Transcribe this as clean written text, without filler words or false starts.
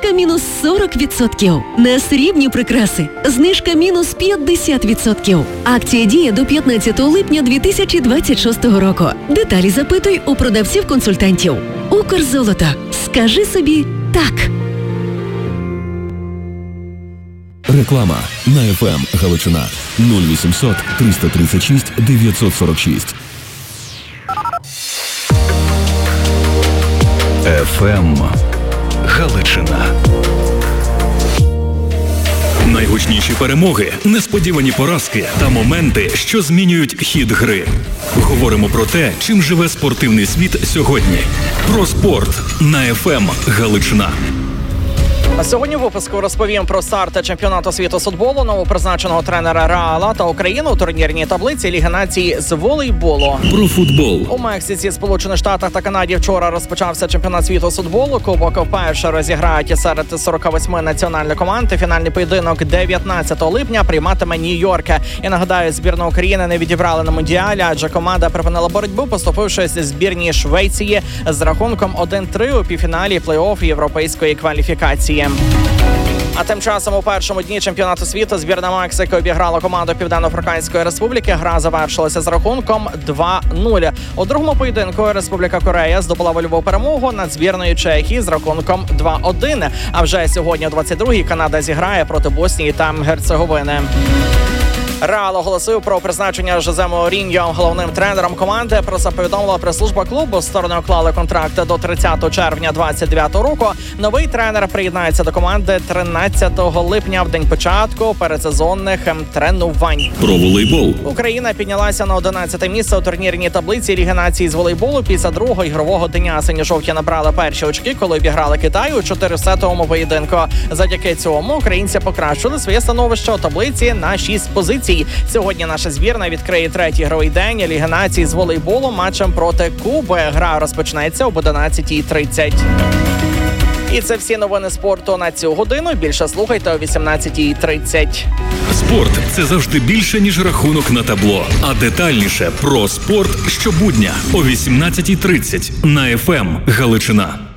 знижка мінус 40%. На срібні прикраси знижка мінус 50%. Акція діє до 15 липня 2026 року. Деталі запитуй у продавців-консультантів. Укрзолото. Скажи собі «так». Реклама на FM Галичина 0800 336 946. FM Галичина. Найгучніші перемоги, несподівані поразки та моменти, що змінюють хід гри. Говоримо про те, чим живе спортивний світ сьогодні. Про спорт на FM Галичина. А сьогодні в випуску розповім про старт чемпіонату світу з футболу, новопризначеного тренера Реала та Україну у турнірній таблиці Ліги націй з волейболу. Про футбол. У Мексиці, Сполучених Штатах та Канаді вчора розпочався чемпіонат світу з футболу. Кубок вперше розіграють серед 48 національних команд. Фінальний поєдинок 19 липня прийматиме Нью-Йорк. І нагадаю, збірну України не відібрали на Мундіалі, адже команда припинила боротьбу, поступившись збірній Швеції з рахунком 1-3 у півфіналі плей-офф європейської кваліфікації. А тим часом у першому дні чемпіонату світу збірна Мексики обіграла команду Південно-Африканської Республіки. Гра завершилася з рахунком 2-0. У другому поєдинку Республіка Корея здобула вольову перемогу над збірною Чехії з рахунком 2-1. А вже сьогодні о 22-й Канада зіграє проти Боснії та Герцеговини. Реал оголосив про призначення Жозе Моуріньо головним тренером команди. Про це повідомила прес-служба клубу. Сторони уклали контракт до 30 червня 2029 року. Новий тренер приєднається до команди 13 липня, в день початку передсезонних тренувань. Про волейбол. Україна піднялася на 11-те місце у турнірній таблиці Ліги націй з волейболу. Після другого ігрового дня синьо-жовті набрали перші очки, коли обіграли Китай у 4-сетовому поєдинку. Завдяки цьому українці покращили своє становище у таблиці на 6 позицій. Сьогодні наша збірна відкриє третій ігровий день Ліги націй з волейболу матчем проти Куби. Гра розпочнеться об 11:30. І це всі новини спорту на цю годину. Більше слухайте о 18:30. Спорт – це завжди більше, ніж рахунок на табло. А детальніше про спорт щобудня о 18:30 на FM Галичина.